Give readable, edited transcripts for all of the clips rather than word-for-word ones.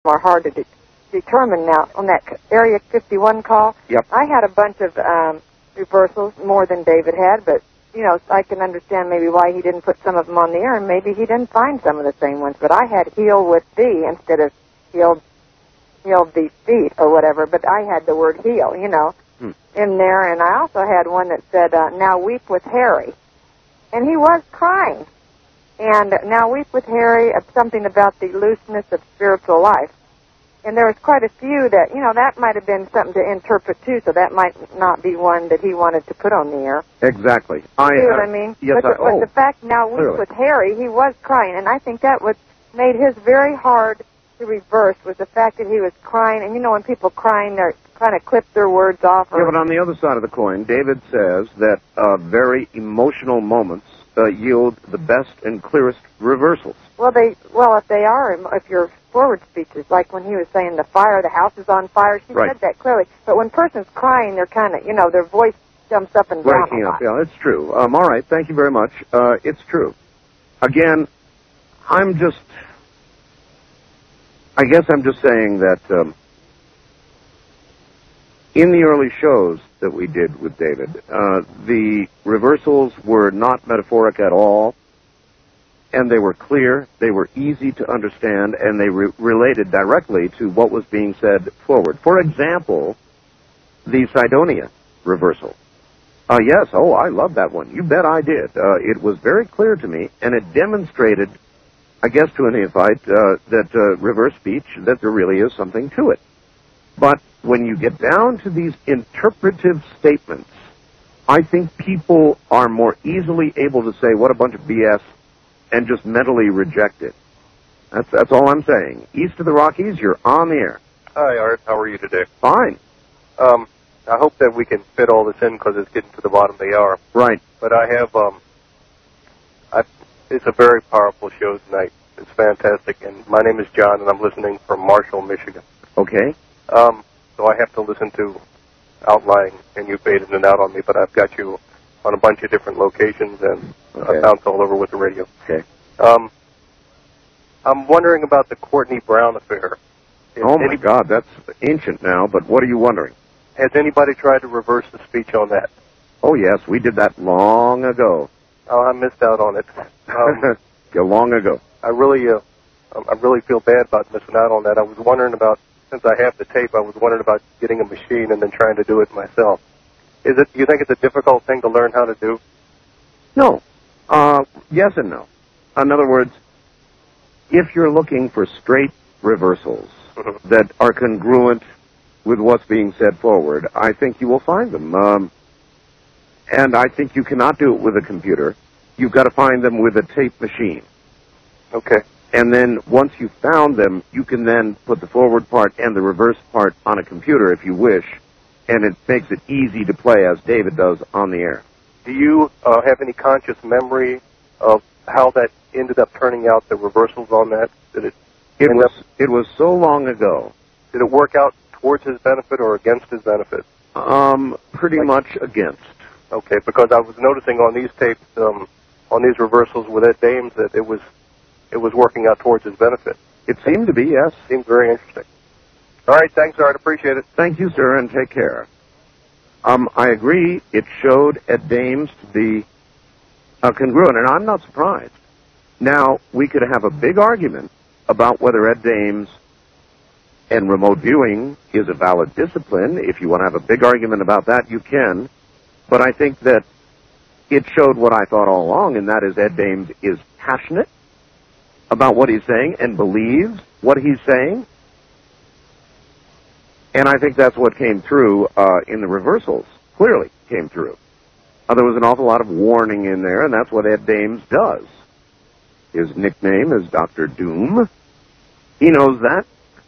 are hard to determine now. On that Area 51 call, Yep. I had a bunch of reversals, more than David had, but, you know, I can understand maybe why he didn't put some of them on the air, and maybe he didn't find some of the same ones. But I had heal with thee instead of heal thee feet or whatever, but I had the word heal, you know, in there. And I also had one that said, now weep with Harry. And he was crying. And now weep with Harry, something about the looseness of spiritual life. And there was quite a few that, you know, that might have been something to interpret, too, so that might not be one that he wanted to put on the air. Exactly. See what I mean? Yes, but the fact, now weep with Harry, he was crying, and I think that made his very hard to reverse, was the fact that he was crying. And, you know, when people crying, they're kind of clip their words off. Yeah, but on the other side of the coin, David says that very emotional moments yield the best and clearest reversals. Well, if your forward speeches, like when he was saying the house is on fire, she said that clearly. But when a person's crying, they're kind of, you know, their voice jumps up and down Breaking up, yeah, it's true. All right, thank you very much. It's true. Again, I guess I'm just saying that in the early shows that we did with David, the reversals were not metaphoric at all, and they were clear, they were easy to understand, and they related directly to what was being said forward. For example, the Cydonia reversal. Yes, I love that one. You bet I did. It was very clear to me, and it demonstrated, I guess to a neophyte, that reverse speech, that there really is something to it. But when you get down to these interpretive statements, I think people are more easily able to say, what a bunch of BS, and just mentally reject it. That's all I'm saying. East of the Rockies, you're on the air. Hi, Art. How are you today? Fine. I hope that we can fit all this in because it's getting to the bottom of the hour. Right. But I have, it's a very powerful show tonight. It's fantastic. And my name is John, and I'm listening from Marshall, Michigan. Okay. So I have to listen to Outlying, and you faded in and out on me, but I've got you on a bunch of different locations, and I bounce all over with the radio. Okay. I'm wondering about the Courtney Brown affair. My God, that's ancient now, but what are you wondering? Has anybody tried to reverse the speech on that? Oh, yes, we did that long ago. Oh, I missed out on it. Long ago. I really feel bad about missing out on that. I was wondering about, since I have the tape, I was wondering about getting a machine and then trying to do it myself. Do you think it's a difficult thing to learn how to do? No. Yes and no. In other words, if you're looking for straight reversals that are congruent with what's being said forward, I think you will find them. And I think you cannot do it with a computer. You've got to find them with a tape machine. Okay. And then once you've found them, you can then put the forward part and the reverse part on a computer if you wish, and it makes it easy to play as David does on the air. Do you have any conscious memory of how that ended up turning out, the reversals on that? It was so long ago. Did it work out towards his benefit or against his benefit? Pretty much against. Okay, because I was noticing on these tapes, on these reversals with Ed Dames, that it was working out towards his benefit. It seemed to be, yes. Seemed very interesting. All right, thanks, Art. Appreciate it. Thank you, sir, and take care. I agree. It showed Ed Dames to be congruent, and I'm not surprised. Now, we could have a big argument about whether Ed Dames and remote viewing is a valid discipline. If you want to have a big argument about that, you can. But I think that it showed what I thought all along, and that is Ed Dames is passionate about what he's saying and believes what he's saying. And I think that's what came through in the reversals. Clearly came through. There was an awful lot of warning in there, and that's what Ed Dames does. His nickname is Dr. Doom. He knows that.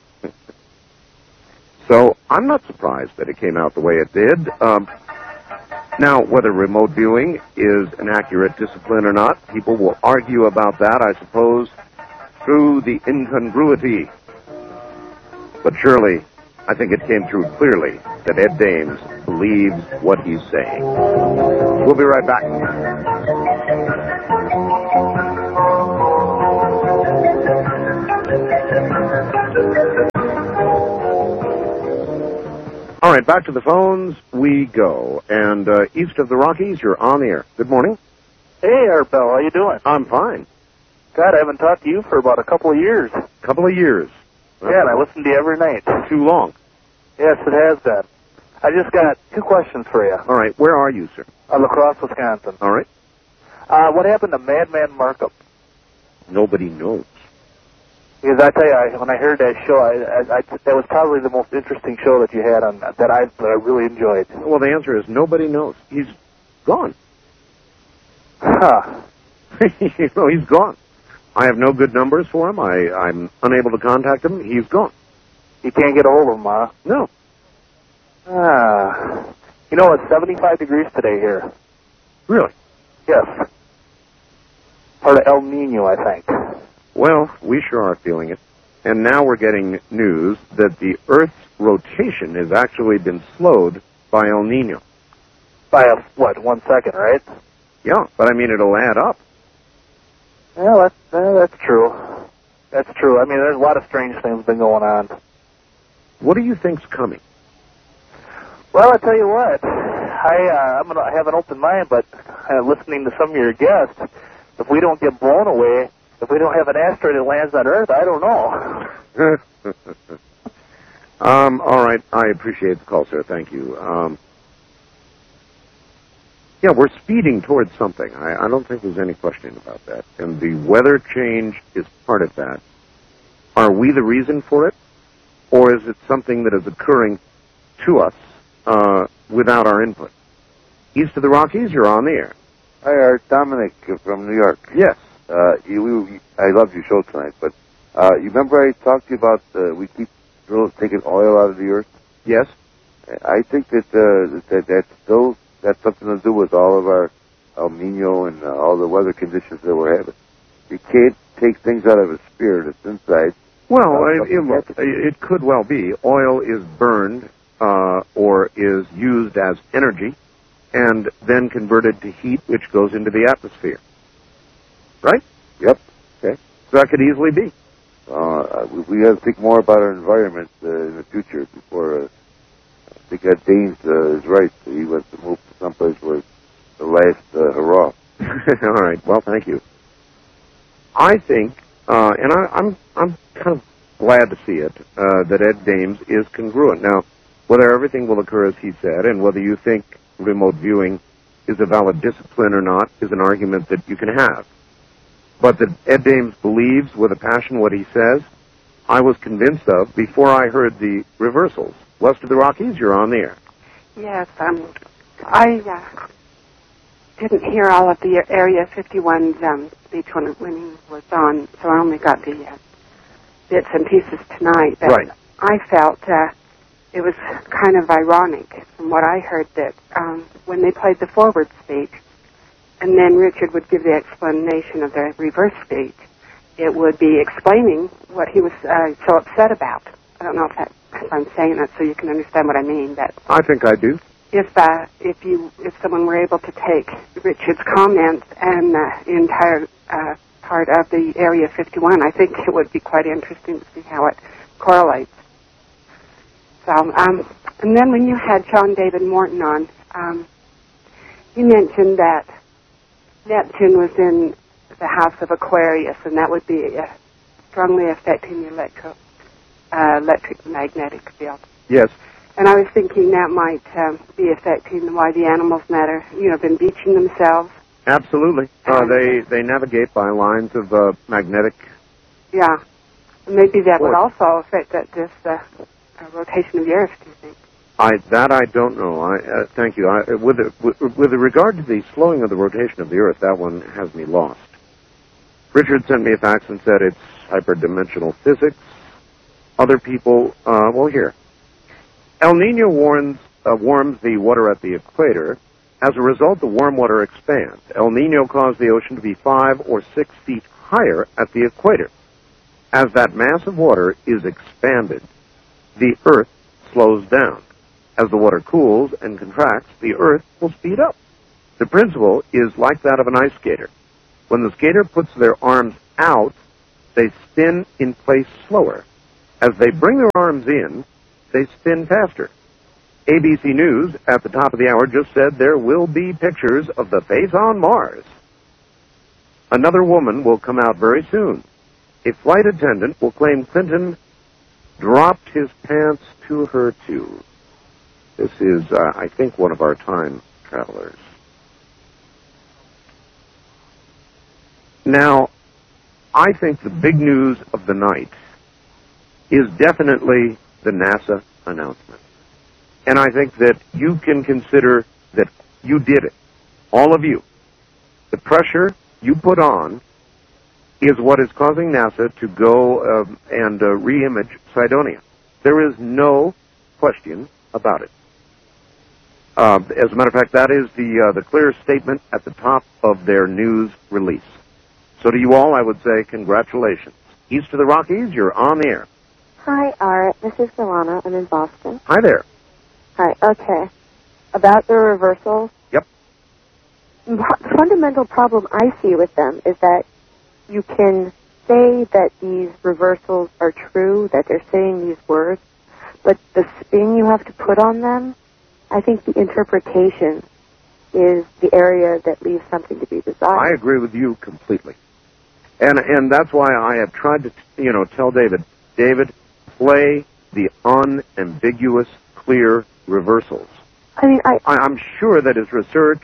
So I'm not surprised that it came out the way it did. Now, whether remote viewing is an accurate discipline or not, people will argue about that, I suppose, through the incongruity. But surely, I think it came through clearly that Ed Dames believes what he's saying. We'll be right back. All right, back to the phones we go. And east of the Rockies, you're on the air. Good morning. Hey, Art Bell, how you doing? I'm fine. God, I haven't talked to you for about a couple of years. Couple of years. Yeah, and I listen to you every night. Too long. Yes, it has been. I just got 2 questions for you. All right, where are you, sir? La Crosse, Wisconsin. All right. What happened to Madman Markham? Nobody knows. Because I tell you, when I heard that show, that was probably the most interesting show that you had on that I really enjoyed. Well, the answer is nobody knows. He's gone. Huh. You know, he's gone. I have no good numbers for him. I'm unable to contact him. He's gone. You can't get a hold of him, huh? No. You know, it's 75 degrees today here. Really? Yes. Part of El Nino, I think. Well, we sure are feeling it. And now we're getting news that the Earth's rotation has actually been slowed by El Nino. By 1 second, right? Yeah, but I mean, it'll add up. Yeah, that's true. That's true. I mean, there's a lot of strange things been going on. What do you think's coming? Well, I tell you what, I'm gonna have an open mind, but listening to some of your guests, if we don't get blown away, if we don't have an asteroid that lands on Earth, I don't know. All right, I appreciate the call, sir. Thank you. Yeah, we're speeding towards something. I don't think there's any question about that. And the weather change is part of that. Are we the reason for it? Or is it something that is occurring to us without our input? East of the Rockies, you're on the air. Hi, Art. Dominic from New York. Yes. I loved your show tonight, but you remember I talked to you about we keep taking oil out of the earth? Yes. I think that's something to do with all of our El Nino and all the weather conditions that we're having. You can't take things out of a sphere that's inside. Well, it could well be. Oil is burned or is used as energy and then converted to heat, which goes into the atmosphere. Right? Yep. Okay. So that could easily be. We got to think more about our environment in the future before. I think that Danes is right. He wants to move to someplace where it's the last hurrah. All right. Well, thank you. I think, and I'm kind of glad to see it, that Ed Dames is congruent. Now, whether everything will occur as he said, and whether you think remote viewing is a valid discipline or not, is an argument that you can have. But that Ed Dames believes with a passion what he says, I was convinced of before I heard the reversals. West of the Rockies, you're on the air. Yes, I didn't hear all of the Area 51's speech when he was on, so I only got the bits and pieces tonight. But right. I felt it was kind of ironic from what I heard that when they played the forward speech, and then Richard would give the explanation of the reverse speech, it would be explaining what he was so upset about. I don't know if I'm saying that so you can understand what I mean, but I think I do. If someone were able to take Richard's comments and the entire part of the Area 51, I think it would be quite interesting to see how it correlates. So, and then when you had John David Morton on, you mentioned that Neptune was in the house of Aquarius, and that would be strongly affecting the electromagnetic field. Yes. And I was thinking that might be affecting why the animals that are, been beaching themselves. Absolutely. They navigate by lines of magnetic. Yeah. Maybe that would also affect this rotation of the Earth, do you think? I don't know. Thank you. With regard to the slowing of the rotation of the Earth, that one has me lost. Richard sent me a fax and said it's hyperdimensional physics. Other people, here. El Nino warms the water at the equator. As a result, the warm water expands. El Nino caused the ocean to be 5 or 6 feet higher at the equator. As that mass of water is expanded, the Earth slows down. As the water cools and contracts, the Earth will speed up. The principle is like that of an ice skater. When the skater puts their arms out, they spin in place slower. As they bring their arms in, they spin faster. ABC News at the top of the hour just said there will be pictures of the face on Mars. Another woman will come out very soon. A flight attendant will claim Clinton dropped his pants to her, too. This is, I think, one of our time travelers. Now, I think the big news of the night is definitely the NASA announcement. And I think that you can consider that you did it. All of you. The pressure you put on is what is causing NASA to go and re-image Cydonia. There is no question about it. As a matter of fact, that is the clear statement at the top of their news release. So to you all, I would say congratulations. East of the Rockies, you're on the air. Hi, Art. This is Delana. I'm in Boston. Hi there. Hi, okay. About the reversals. Yep. The fundamental problem I see with them is that you can say that these reversals are true, that they're saying these words, but the spin you have to put on them, I think the interpretation is the area that leaves something to be desired. I agree with you completely. And that's why I have tried to, tell David, play the unambiguous, clear reversals. I mean, I'm sure that his research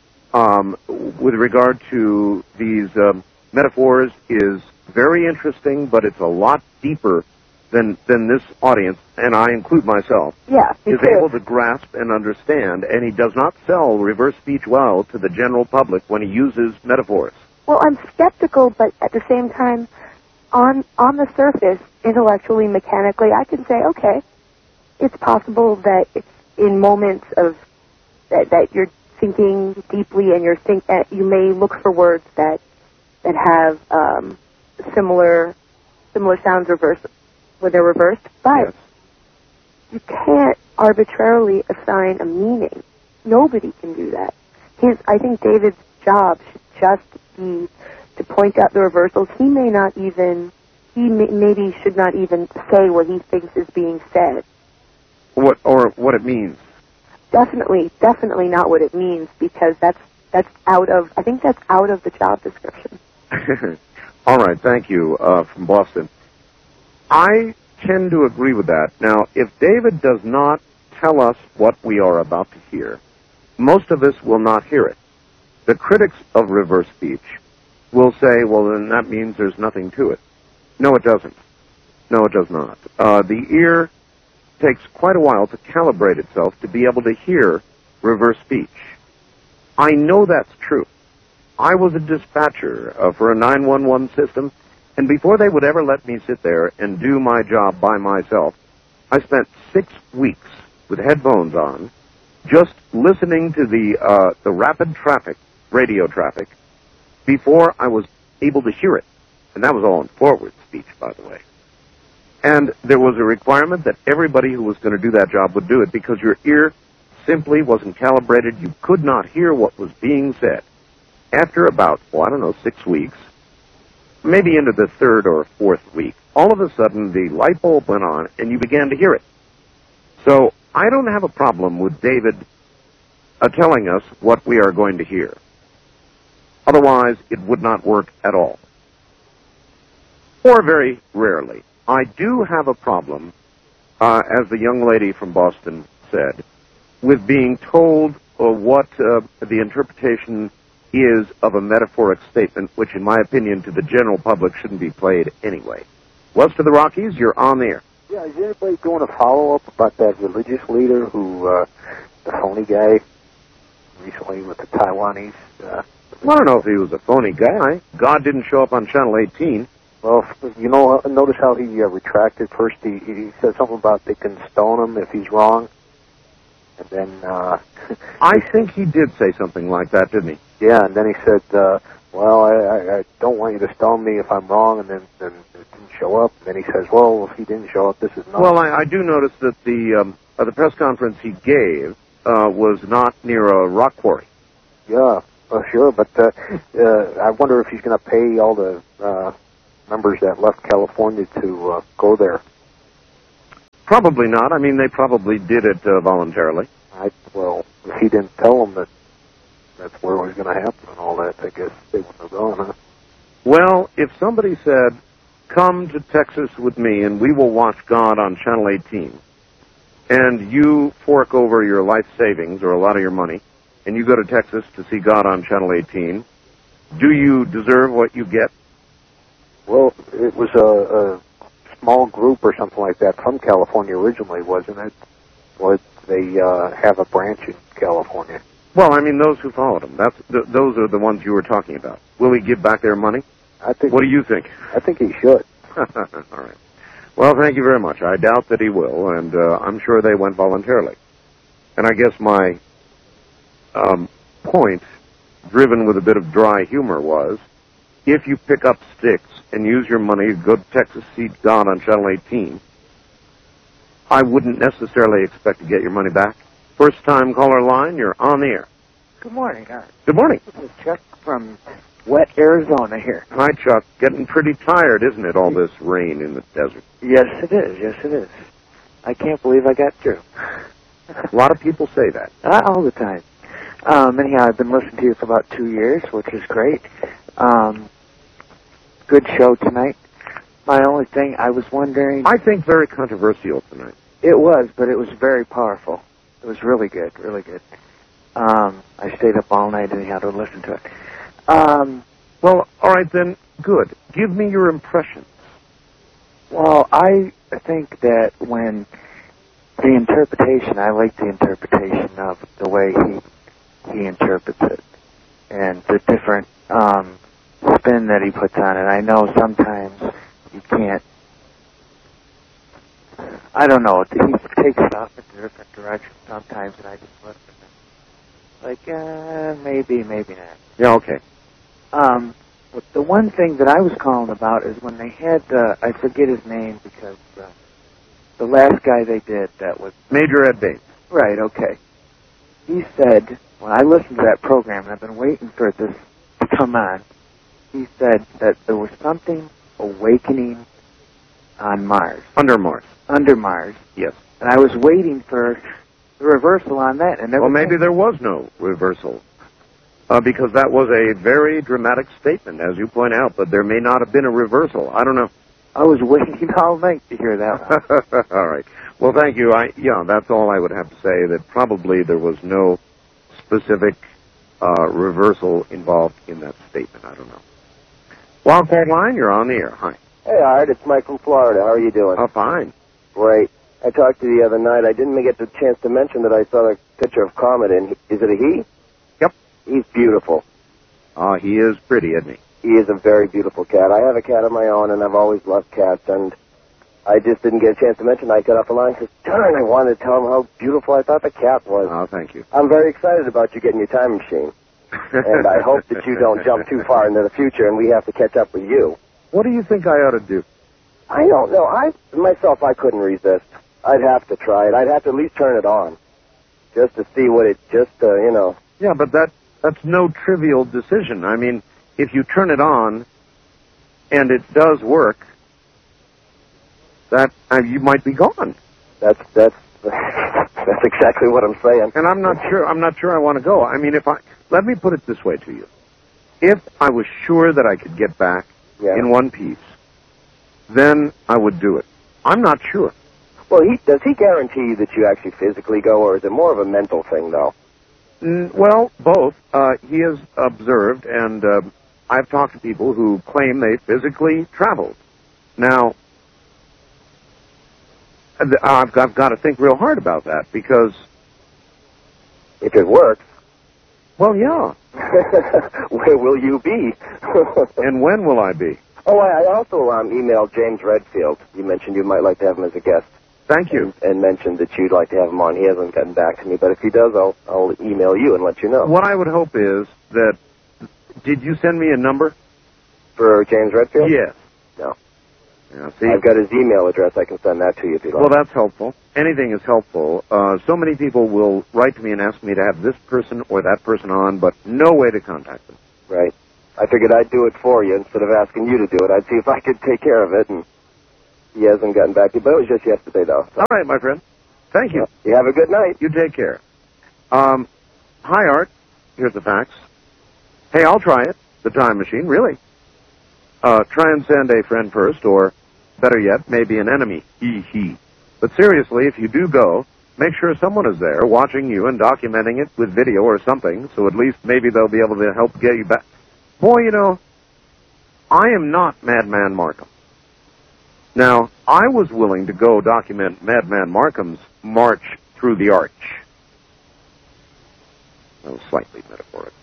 with regard to these metaphors is very interesting, but it's a lot deeper than this audience, and I include myself, is able to grasp and understand, and he does not sell reverse speech well to the general public when he uses metaphors. Well, I'm skeptical, but at the same time, on the surface, intellectually, mechanically, I can say, okay, it's possible that it's in moments of that you're thinking deeply, and you may look for words that have similar sounds when they're reversed, but yes. You can't arbitrarily assign a meaning. Nobody can do that. I think David's job should just be to point out the reversals. He maybe should not even say what he thinks is being said. What it means. Definitely not what it means, because that's out of the job description. All right, thank you, from Boston. I tend to agree with that. Now, if David does not tell us what we are about to hear, most of us will not hear it. The critics of reverse speech will say, well, then that means there's nothing to it. No, it doesn't. No, it does not. The ear takes quite a while to calibrate itself to be able to hear reverse speech. I know that's true. I was a dispatcher for a 911 system, and before they would ever let me sit there and do my job by myself, I spent 6 weeks with headphones on, just listening to the rapid traffic, radio traffic, before I was able to hear it. And that was all in forward speech, by the way. And there was a requirement that everybody who was going to do that job would do it, because your ear simply wasn't calibrated. You could not hear what was being said. After about, 6 weeks, maybe into the third or fourth week, all of a sudden the light bulb went on and you began to hear it. So I don't have a problem with David telling us what we are going to hear. Otherwise, it would not work at all. Or very rarely. I do have a problem, as the young lady from Boston said, with being told what the interpretation is of a metaphoric statement, which, in my opinion, to the general public shouldn't be played anyway. West of the Rockies, you're on the air. Yeah, is anybody doing a follow-up about that religious leader who, the phony guy, recently with the Taiwanese? I don't know if he was a phony guy. God didn't show up on Channel 18. Well, notice how he retracted first. He said something about they can stone him if he's wrong. And then... I think he did say something like that, didn't he? Yeah, and then he said, well, I don't want you to stone me if I'm wrong, and then it didn't show up. And then he says, well, if he didn't show up, this is not... Well, I do notice that the press conference he gave was not near a rock quarry. Yeah, sure, but I wonder if he's going to pay all the members that left California to go there. Probably not. I mean, they probably did it voluntarily. Well, if he didn't tell them that that's where it was going to happen and all that, I guess they wouldn't have gone, huh? Well, if somebody said, come to Texas with me and we will watch God on Channel 18, and you fork over your life savings or a lot of your money, and you go to Texas to see God on Channel 18, do you deserve what you get? Well, it was a small group or something like that from California originally, wasn't it? Or they have a branch in California. Well, I mean, those who followed him. Those are the ones you were talking about. Will he give back their money? What do you think? I think he should. All right. Well, thank you very much. I doubt that he will, and I'm sure they went voluntarily. And I guess my point, driven with a bit of dry humor, was, if you pick up sticks and use your money to go to Texas see God on Channel 18, I wouldn't necessarily expect to get your money back. First-time caller line, you're on the air. Good morning, Art. Good morning. This is Chuck from wet Arizona here. Hi, Chuck. Getting pretty tired, isn't it, all this rain in the desert? Yes, it is. Yes, it is. I can't believe I got through. A lot of people say that. All the time. Anyhow, I've been listening to you for about 2 years, which is great. Good show tonight. My only thing, I was wondering... I think very controversial tonight. It was, but it was very powerful. It was really good, really good. I stayed up all night anyhow to listen to it. Well, all right then, good. Give me your impressions. Well, I think that when the interpretation, I like the interpretation of the way he interprets it and the different spin that he puts on it. I know sometimes you can't, I don't know, he takes it off in different directions sometimes, and I just listen to it. Like, maybe not. Yeah, okay. But the one thing that I was calling about is when they had, I forget his name because the last guy they did that was... Major Ed Bates. Right, okay. He said, when I listened to that program, and I've been waiting for this to come on, he said that there was something awakening on Mars. Under Mars. Under Mars. Yes. And I was waiting for the reversal on that. And well, maybe there was no reversal. Because that was a very dramatic statement, as you point out, but there may not have been a reversal. I don't know. I was waiting all night to hear that one. All right. Well, thank you. That's all I would have to say, that probably there was no specific reversal involved in that statement. I don't know. Wildcat Line, you're on the air. Hi. Hey, Art. It's Mike from Florida. How are you doing? Oh, fine. Great. I talked to you the other night. I didn't get the chance to mention that I saw a picture of Comet, and is it a he? Yep. He's beautiful. He is pretty, isn't he? He is a very beautiful cat. I have a cat of my own, and I've always loved cats, and I just didn't get a chance to mention it. I got off the line and said, darn, I wanted to tell him how beautiful I thought the cat was. Oh, thank you. I'm very excited about you getting your time machine. And I hope that you don't jump too far into the future and we have to catch up with you. What do you think I ought to do? I don't know. I couldn't resist. I'd have to try it. I'd have to at least turn it on. Just to see what it, Yeah, but that's no trivial decision. I mean, if you turn it on and it does work, that you might be gone. That's exactly what I'm saying. And I'm not sure I want to go. I mean, let me put it this way to you. If I was sure that I could get back in one piece, then I would do it. I'm not sure. Well, does he guarantee that you actually physically go, or is it more of a mental thing, though? Well, both. He has observed, and I've talked to people who claim they physically traveled. Now, I've got to think real hard about that, because if it works... Well, yeah. Where will you be? And when will I be? Oh, I also emailed James Redfield. You mentioned you might like to have him as a guest. Thank you. And mentioned that you'd like to have him on. He hasn't gotten back to me, but if he does, I'll email you and let you know. What I would hope is that... Did you send me a number? For James Redfield? Yes. No. Yeah, see? I've got his email address. I can send that to you if you'd like. Well, that's helpful. Anything is helpful. So many people will write to me and ask me to have this person or that person on, but no way to contact them. Right. I figured I'd do it for you instead of asking you to do it. I'd see if I could take care of it. And he hasn't gotten back to you, but it was just yesterday, though. So. All right, my friend. Thank you. You have a good night. You take care. Hi, Art. Here's the facts. Hey, I'll try it. The time machine, really. Try and send a friend first, or better yet, maybe an enemy. He. But seriously, if you do go, make sure someone is there watching you and documenting it with video or something, so at least maybe they'll be able to help get you back. Boy, you know, I am not Madman Markham. Now, I was willing to go document Madman Markham's march through the arch. That was slightly metaphoric.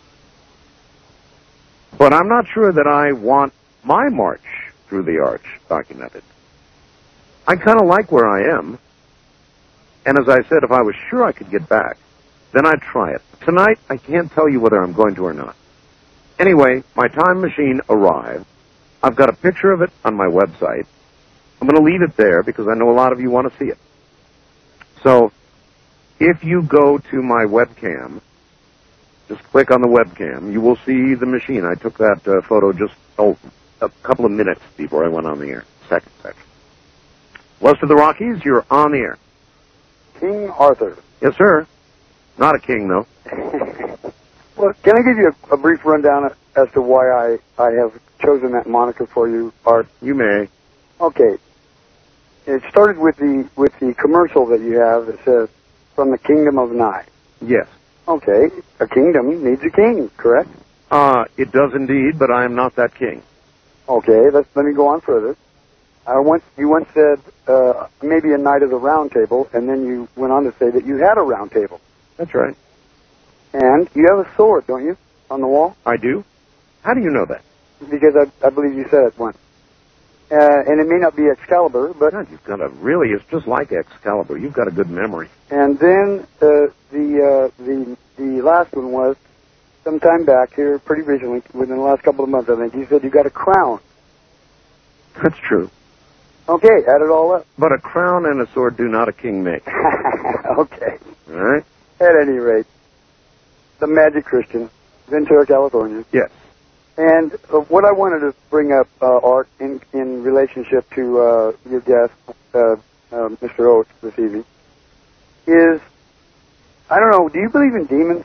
But I'm not sure that I want my march through the arch documented. I kind of like where I am. And as I said, if I was sure I could get back, then I'd try it. Tonight, I can't tell you whether I'm going to or not. Anyway, my time machine arrived. I've got a picture of it on my website. I'm going to leave it there because I know a lot of you want to see it. So, if you go to my webcam, just click on the webcam, you will see the machine. I took that photo just a couple of minutes before I went on the air. Second section. West of the Rockies, you're on the air. King Arthur. Yes, sir. Not a king, though. Well, can I give you a brief rundown as to why I have chosen that moniker for you, Art? You may. Okay. It started with the commercial that you have that says, "From the Kingdom of Nye." Yes. Okay. A kingdom needs a king, correct? It does indeed, but I am not that king. Okay. Let me go on further. You once said maybe a knight of the round table, and then you went on to say that you had a round table. That's right. And you have a sword, don't you, on the wall? I do. How do you know that? Because I believe you said it once. And it may not be Excalibur, but... God, you've got it's just like Excalibur. You've got a good memory. And then the last one was sometime back here, pretty recently, within the last couple of months, I think, you said you got a crown. That's true. Okay, add it all up. But a crown and a sword do not a king make. Okay. All right? At any rate, the Magic Christian, Ventura, California. Yes. And what I wanted to bring up, Art, in relationship to your guest, Mr. Oates, this evening, is, I don't know, do you believe in demons?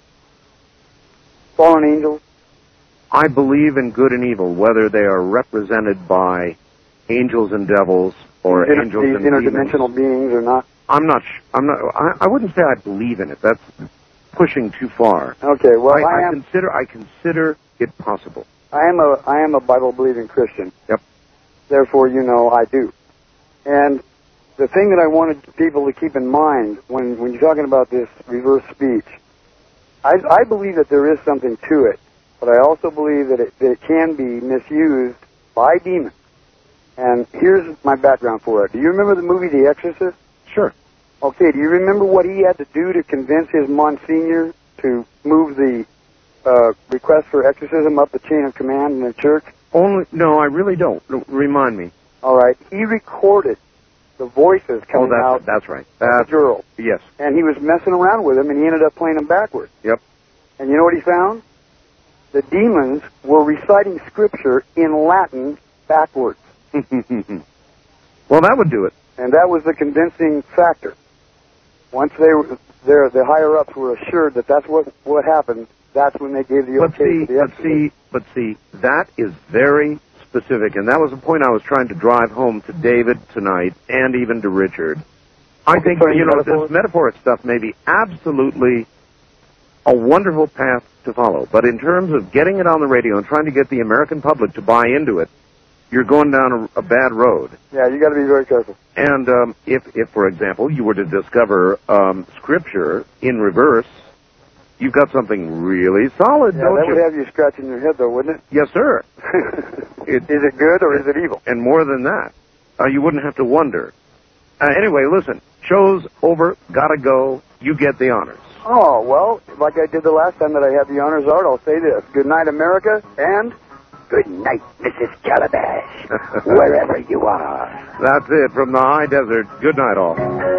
Fallen angels? I believe in good and evil, whether they are represented by angels and devils or angels and interdimensional beings or not. I wouldn't say I believe in it. That's pushing too far. Okay, well, I consider it possible. I am a Bible believing Christian. Yep. Therefore, you know, I do. And the thing that I wanted people to keep in mind when you're talking about this reverse speech, I believe that there is something to it, but I also believe that it can be misused by demons. And here's my background for it. Do you remember the movie The Exorcist? Sure. Okay, do you remember what he had to do to convince his Monsignor to move the request for exorcism up the chain of command in the church? No, I really don't. Remind me. All right. He recorded the voices coming out. That's right. That's the girl. Yes. And he was messing around with them, and he ended up playing them backwards. Yep. And you know what he found? The demons were reciting scripture in Latin backwards. Well, that would do it. And that was the convincing factor. Once the higher-ups were assured that that's what happened, that's when they gave the okay to the exorcism. But see, that is very specific, and that was the point I was trying to drive home to David tonight, and even to Richard. I think, this metaphoric stuff may be absolutely a wonderful path to follow, but in terms of getting it on the radio and trying to get the American public to buy into it, you're going down a bad road. Yeah, you got to be very careful. And if, for example, you were to discover Scripture in reverse, you've got something really solid, don't you? That would have you scratching your head, though, wouldn't it? Yes, sir. Is it good or is it evil? And more than that, you wouldn't have to wonder. Anyway, listen, show's over, gotta go, you get the honors. Oh, well, like I did the last time that I had the honors, Art, I'll say this. Good night, America, and... Good night, Mrs. Calabash, wherever you are. That's it from the high desert. Good night, all.